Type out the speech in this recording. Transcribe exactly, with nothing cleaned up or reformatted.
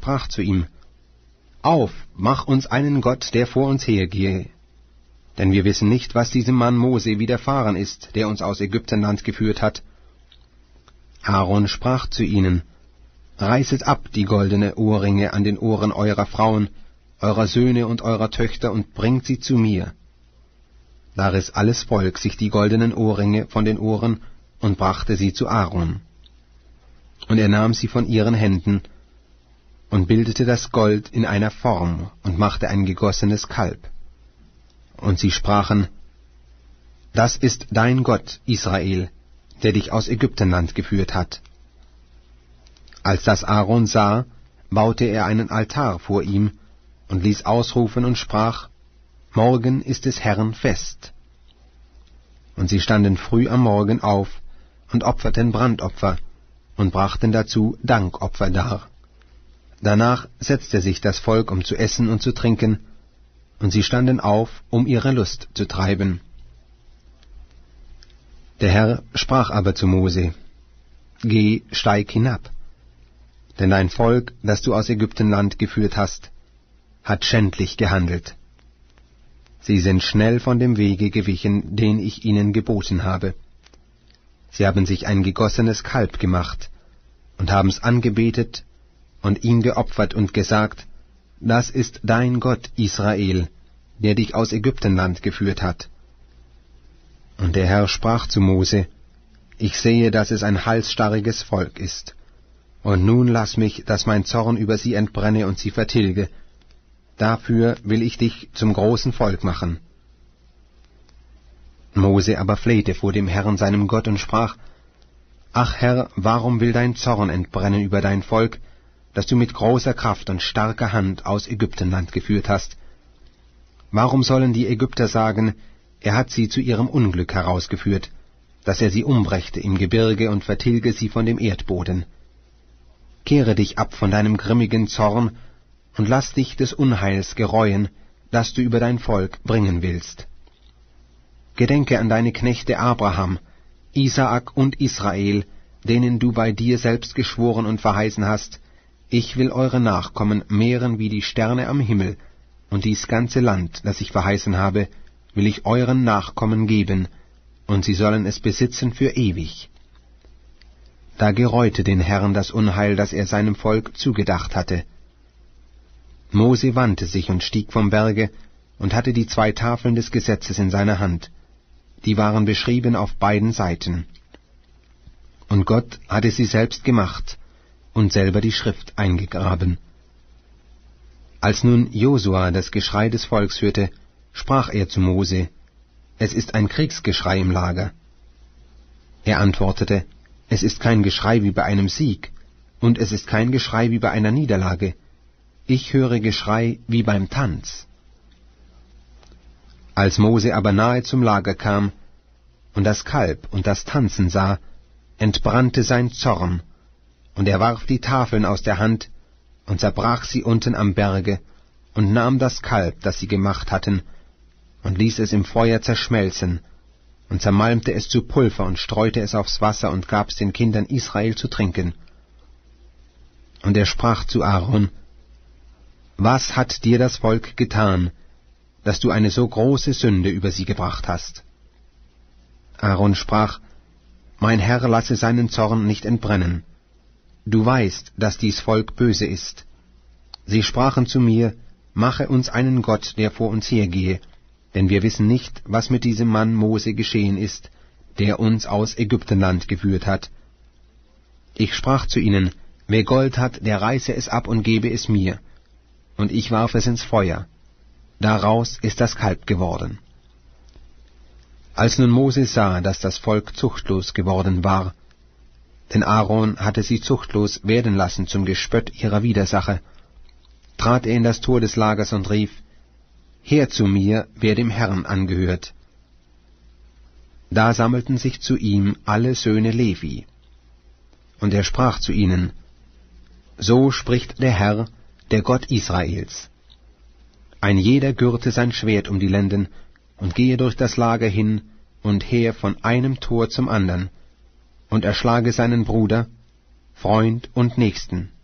sprach zu ihm: Auf, mach uns einen Gott, der vor uns hergehe. Denn wir wissen nicht, was diesem Mann Mose widerfahren ist, der uns aus Ägyptenland geführt hat. Aaron sprach zu ihnen: Reißet ab die goldene Ohrringe an den Ohren eurer Frauen, eurer Söhne und eurer Töchter, und bringt sie zu mir. Da riss alles Volk sich die goldenen Ohrringe von den Ohren und brachte sie zu Aaron. Und er nahm sie von ihren Händen und bildete das Gold in einer Form und machte ein gegossenes Kalb. Und sie sprachen: Das ist dein Gott, Israel, der dich aus Ägyptenland geführt hat. Als das Aaron sah, baute er einen Altar vor ihm und ließ ausrufen und sprach: Morgen ist des Herrn Fest. Und sie standen früh am Morgen auf und opferten Brandopfer und brachten dazu Dankopfer dar. Danach setzte sich das Volk, um zu essen und zu trinken, und sie standen auf, um ihre Lust zu treiben. Der Herr sprach aber zu Mose: Geh, steig hinab, denn dein Volk, das du aus Ägyptenland geführt hast, hat schändlich gehandelt. Sie sind schnell von dem Wege gewichen, den ich ihnen geboten habe. Sie haben sich ein gegossenes Kalb gemacht und haben's angebetet und ihm geopfert und gesagt: Das ist dein Gott, Israel, der dich aus Ägyptenland geführt hat. Und der Herr sprach zu Mose: Ich sehe, dass es ein halsstarriges Volk ist. Und nun lass mich, dass mein Zorn über sie entbrenne und sie vertilge. Dafür will ich dich zum großen Volk machen. Mose aber flehte vor dem Herrn, seinem Gott, und sprach: Ach Herr, warum will dein Zorn entbrennen über dein Volk, das du mit großer Kraft und starker Hand aus Ägyptenland geführt hast? Warum sollen die Ägypter sagen, er hat sie zu ihrem Unglück herausgeführt, dass er sie umbrächte im Gebirge und vertilge sie von dem Erdboden? Kehre dich ab von deinem grimmigen Zorn und lass dich des Unheils gereuen, das du über dein Volk bringen willst. Gedenke an deine Knechte Abraham, Isaak und Israel, denen du bei dir selbst geschworen und verheißen hast: Ich will eure Nachkommen mehren wie die Sterne am Himmel, und dies ganze Land, das ich verheißen habe, will ich euren Nachkommen geben, und sie sollen es besitzen für ewig. Da gereute den Herrn das Unheil, das er seinem Volk zugedacht hatte. Mose wandte sich und stieg vom Berge und hatte die zwei Tafeln des Gesetzes in seiner Hand. Die waren beschrieben auf beiden Seiten. Und Gott hatte sie selbst gemacht und selber die Schrift eingegraben. Als nun Josua das Geschrei des Volks hörte, sprach er zu Mose: Es ist ein Kriegsgeschrei im Lager. Er antwortete: Es ist kein Geschrei wie bei einem Sieg, und es ist kein Geschrei wie bei einer Niederlage. Ich höre Geschrei wie beim Tanz. Als Mose aber nahe zum Lager kam und das Kalb und das Tanzen sah, entbrannte sein Zorn, und er warf die Tafeln aus der Hand und zerbrach sie unten am Berge und nahm das Kalb, das sie gemacht hatten, und ließ es im Feuer zerschmelzen und zermalmte es zu Pulver und streute es aufs Wasser und gab's den Kindern Israel zu trinken. Und er sprach zu Aaron: Was hat dir das Volk getan, dass du eine so große Sünde über sie gebracht hast? Aaron sprach: Mein Herr lasse seinen Zorn nicht entbrennen. Du weißt, dass dies Volk böse ist. Sie sprachen zu mir: Mache uns einen Gott, der vor uns hergehe, denn wir wissen nicht, was mit diesem Mann Mose geschehen ist, der uns aus Ägyptenland geführt hat. Ich sprach zu ihnen: Wer Gold hat, der reiße es ab und gebe es mir. Und ich warf es ins Feuer. Daraus ist das Kalb geworden. Als nun Mose sah, dass das Volk zuchtlos geworden war, denn Aaron hatte sie zuchtlos werden lassen zum Gespött ihrer Widersacher, trat er in das Tor des Lagers und rief: Her zu mir, wer dem Herrn angehört. Da sammelten sich zu ihm alle Söhne Levi. Und er sprach zu ihnen: So spricht der Herr, der Gott Israels. Ein jeder gürte sein Schwert um die Lenden und gehe durch das Lager hin und her von einem Tor zum andern und erschlage seinen Bruder, Freund und Nächsten.